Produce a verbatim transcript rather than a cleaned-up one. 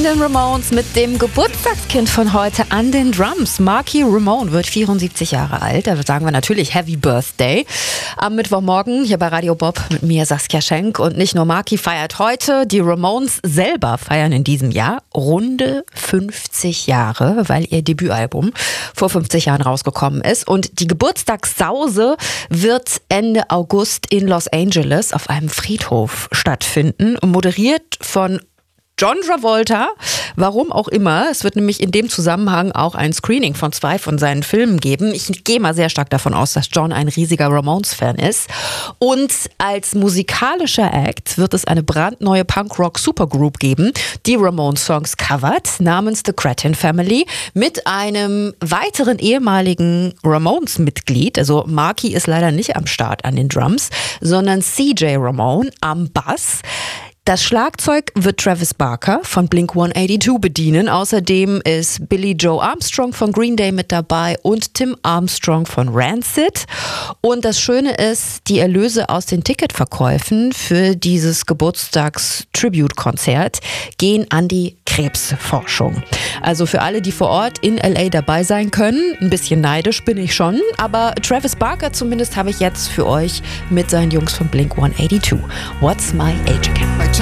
Den Ramones mit dem Geburtstagskind von heute an den Drums. Marky Ramone wird vierundsiebzig Jahre alt. Da sagen wir natürlich Happy Birthday. Am Mittwochmorgen hier bei Radio Bob mit mir Saskia Schenk. Und nicht nur Marky feiert heute, die Ramones selber feiern in diesem Jahr runde fünfzig Jahre, weil ihr Debütalbum vor fünfzig Jahren rausgekommen ist. Und die Geburtstagssause wird Ende August in Los Angeles auf einem Friedhof stattfinden, moderiert von John Travolta, warum auch immer. Es wird nämlich in dem Zusammenhang auch ein Screening von zwei von seinen Filmen geben. Ich gehe mal sehr stark davon aus, dass John ein riesiger Ramones-Fan ist. Und als musikalischer Act wird es eine brandneue Punk-Rock-Supergroup geben, die Ramones-Songs covert, namens The Cretin Family, mit einem weiteren ehemaligen Ramones-Mitglied. Also Marky ist leider nicht am Start an den Drums, sondern C J Ramone am Bass. Das Schlagzeug wird Travis Barker von Blink hundertzweiundachtzig bedienen. Außerdem ist Billy Joe Armstrong von Green Day mit dabei und Tim Armstrong von Rancid. Und das Schöne ist, die Erlöse aus den Ticketverkäufen für dieses Geburtstags-Tribute-Konzert gehen an die Krebsforschung. Also für alle, die vor Ort in L A dabei sein können, ein bisschen neidisch bin ich schon, aber Travis Barker zumindest habe ich jetzt für euch mit seinen Jungs von Blink hundertzweiundachtzig. What's My Age Again?